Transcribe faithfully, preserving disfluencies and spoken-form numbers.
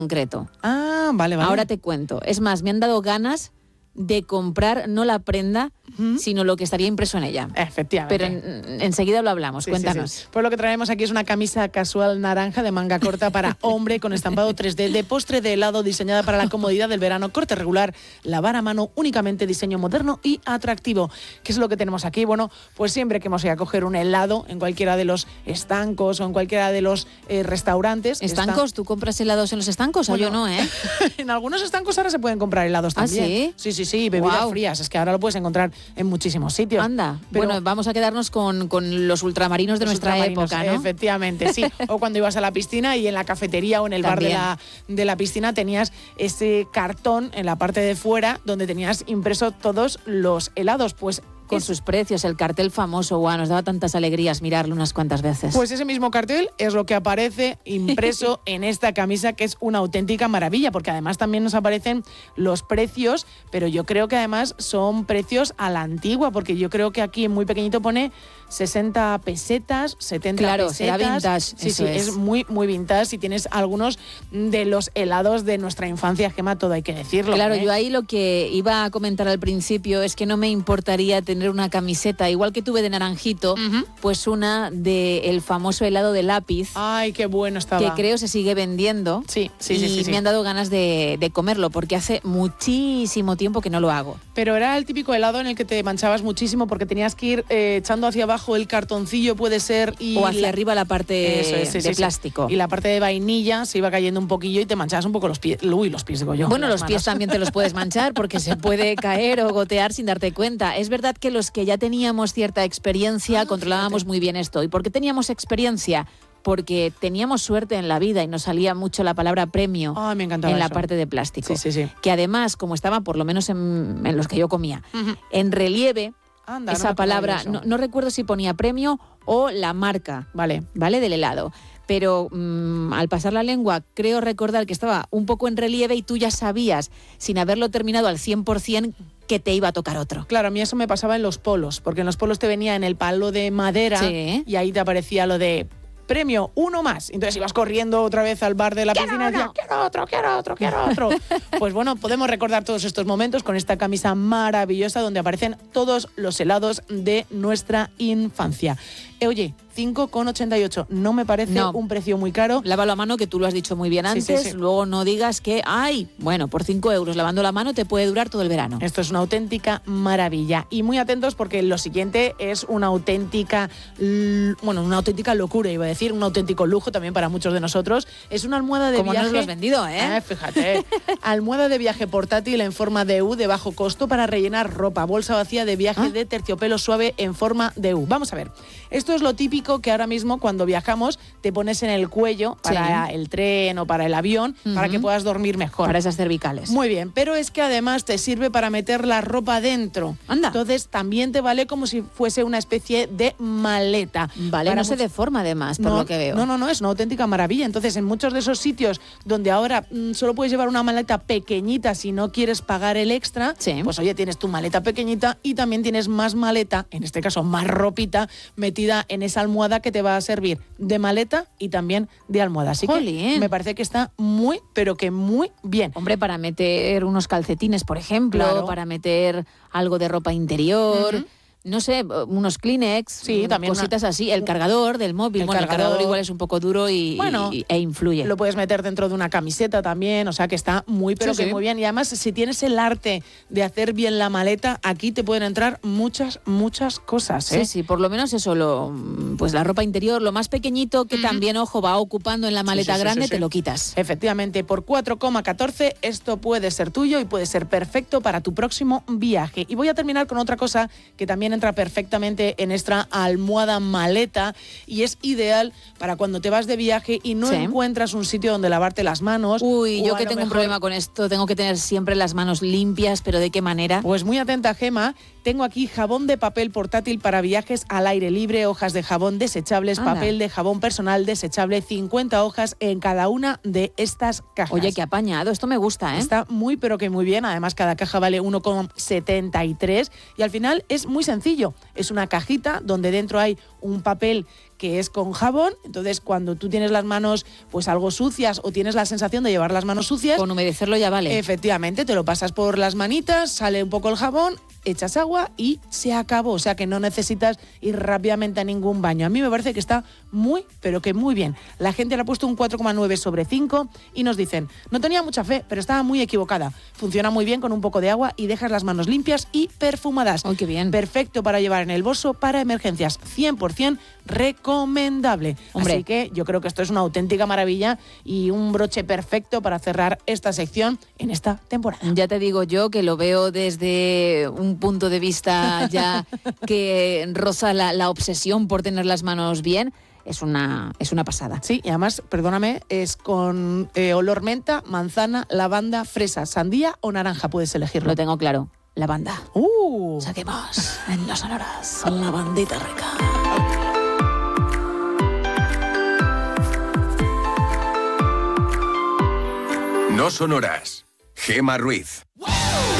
concreto. Ah, vale, vale. Ahora te cuento. Es más, me han dado ganas de comprar no la prenda, uh-huh. sino lo que estaría impreso en ella. Efectivamente. Pero en, enseguida lo hablamos, sí, cuéntanos. Sí, sí. Pues lo que traemos aquí es una camisa casual naranja de manga corta para hombre con estampado tres D de postre de helado diseñada para la comodidad del verano, corte regular, lavar a mano, únicamente diseño moderno y atractivo. ¿Qué es lo que tenemos aquí? Bueno, pues siempre que hemos ido a coger un helado en cualquiera de los estancos o en cualquiera de los eh, restaurantes. ¿Estancos? Está... ¿Tú compras helados en los estancos? Bueno, o yo no, ¿eh? En algunos estancos ahora se pueden comprar helados también. ¿Ah, sí? Sí, sí, sí, bebidas wow. frías. Es que ahora lo puedes encontrar en muchísimos sitios. Anda, pero... bueno, vamos a quedarnos con, con los ultramarinos de los nuestra ultramarinos, época, ¿no? Efectivamente, sí. O cuando ibas a la piscina y en la cafetería o en el también. bar de la, de la piscina tenías ese cartón en la parte de fuera donde tenías impreso todos los helados. Pues con es... sus precios, el cartel famoso, guau, nos daba tantas alegrías mirarlo unas cuantas veces. Pues ese mismo cartel es lo que aparece impreso en esta camisa, que es una auténtica maravilla, porque además también nos aparecen los precios, pero yo creo que además son precios a la antigua, porque yo creo que aquí en muy pequeñito pone sesenta pesetas, setenta claro, pesetas. Claro, será vintage. Sí, eso sí, es. es muy, muy vintage y tienes algunos de los helados de nuestra infancia, Gemma, todo hay que decirlo. Claro, ¿eh? yo ahí lo que iba a comentar al principio es que no me importaría tener una camiseta, igual que tuve de naranjito, uh-huh. pues una del famoso helado de lápiz. Ay, qué bueno estaba. Que creo se sigue vendiendo. Sí, sí, y sí, sí, sí. me han dado ganas de, de comerlo, porque hace muchísimo tiempo que no lo hago. Pero era el típico helado en el que te manchabas muchísimo porque tenías que ir eh, echando hacia abajo el cartoncillo, puede ser, y o hacia la... arriba la parte Eso es, sí, de sí, plástico. Sí. Y la parte de vainilla se iba cayendo un poquillo y te manchabas un poco los pies. Uy, los pies digo yo. Bueno, los manos. pies también te los puedes manchar porque se puede caer o gotear sin darte cuenta. Es verdad que los que ya teníamos cierta experiencia ah, controlábamos fíjate. muy bien esto. ¿Y por qué teníamos experiencia? Porque teníamos suerte en la vida y nos salía mucho la palabra premio oh, me en la eso. parte de plástico. Sí, sí, sí. Que además, como estaba, por lo menos en, en los que yo comía, uh-huh. en relieve, Anda, esa no palabra, no, no recuerdo si ponía premio o la marca, vale, ¿vale? Del helado. Pero mmm, al pasar la lengua, creo recordar que estaba un poco en relieve y tú ya sabías, sin haberlo terminado al cien por ciento, que te iba a tocar otro. Claro, a mí eso me pasaba en los polos, porque en los polos te venía en el palo de madera sí. y ahí te aparecía lo de premio, uno más. Entonces ibas corriendo otra vez al bar de la piscina y decías, quiero otro, quiero otro, quiero otro. Pues bueno, podemos recordar todos estos momentos con esta camisa maravillosa donde aparecen todos los helados de nuestra infancia. Eh, oye, cinco con ochenta y ocho, no me parece no. un precio muy caro. Lávalo a mano, que tú lo has dicho muy bien antes, sí, sí, sí. luego no digas que, ay, bueno, por cinco euros lavando la mano te puede durar todo el verano. Esto es una auténtica maravilla. Y muy atentos porque lo siguiente es una auténtica, bueno, una auténtica locura, iba a decir, un auténtico lujo también para muchos de nosotros. Es una almohada de Como viaje. Como nos lo has vendido, ¿eh? eh fíjate. Almohada de viaje portátil en forma de U de bajo costo para rellenar ropa. Bolsa vacía de viaje ¿Ah? de terciopelo suave en forma de U. Vamos a ver. Esto es lo típico que ahora mismo cuando viajamos te pones en el cuello para sí. el tren o para el avión uh-huh. para que puedas dormir mejor. Para esas cervicales. Muy bien, pero es que además te sirve para meter la ropa dentro. Anda. Entonces también te vale como si fuese una especie de maleta. Vale, para no se deforma además, por no, lo que veo. No, no, no, es una auténtica maravilla. Entonces en muchos de esos sitios donde ahora mmm, solo puedes llevar una maleta pequeñita si no quieres pagar el extra, sí. pues oye, tienes tu maleta pequeñita y también tienes más maleta, en este caso más ropita, metida en esa almohada que te va a servir de maleta y también de almohada. Así Jolín. que me parece que está muy, pero que muy bien. Hombre, para meter unos calcetines, por ejemplo, claro. para meter algo de ropa interior... Uh-huh. No sé, unos Kleenex, sí, también cositas una... así. El cargador del móvil, el, bueno, cargador... el cargador igual es un poco duro y, bueno, y, e influye. Lo puedes meter dentro de una camiseta también, o sea que está muy, pero sí, que sí. muy bien. Y además, si tienes el arte de hacer bien la maleta, aquí te pueden entrar muchas, muchas cosas, ¿eh? Sí, sí, por lo menos eso, lo, pues la ropa interior, lo más pequeñito que mm. también, ojo, va ocupando en la maleta sí, sí, grande, sí, sí, sí. te lo quitas. Efectivamente, por cuatro coma catorce esto puede ser tuyo y puede ser perfecto para tu próximo viaje. Y voy a terminar con otra cosa que también entra perfectamente en esta almohada maleta y es ideal para cuando te vas de viaje y no sí. encuentras un sitio donde lavarte las manos. Uy, yo que tengo mejor... un problema con esto, tengo que tener siempre las manos limpias, pero ¿de qué manera? Pues muy atenta, Gema. Tengo aquí jabón de papel portátil para viajes al aire libre, hojas de jabón desechables, Anda. papel de jabón personal desechable, cincuenta hojas en cada una de estas cajas. Oye, qué apañado, esto me gusta, ¿eh? Está muy, pero que muy bien. Además, cada caja vale uno coma setenta y tres y al final es muy sencillo. Es una cajita donde dentro hay un papel que es con jabón. Entonces, cuando tú tienes las manos pues algo sucias o tienes la sensación de llevar las manos sucias, con humedecerlo ya vale. Efectivamente, te lo pasas por las manitas, sale un poco el jabón, echas agua y se acabó. O sea que no necesitas ir rápidamente a ningún baño. A mí me parece que está muy, pero que muy bien. La gente le ha puesto un cuatro coma nueve sobre cinco y nos dicen, no tenía mucha fe, pero estaba muy equivocada. Funciona muy bien con un poco de agua y dejas las manos limpias y perfumadas. ¡Ay, qué bien! Perfecto para llevar en el bolso para emergencias. cien por ciento recomendable. Hombre. Así que yo creo que esto es una auténtica maravilla y un broche perfecto para cerrar esta sección en esta temporada. Ya te digo yo que lo veo desde un punto de vista ya que roza la, la obsesión por tener las manos bien. Es una, es una pasada. Sí, y además, perdóname, es con eh, olor menta, manzana, lavanda, fresa, sandía o naranja. Puedes elegirlo. Lo tengo claro. Lavanda. ¡Uh! Saquemos en Los Sonoras la bandita rica. No Sonoras. Gemma Ruiz.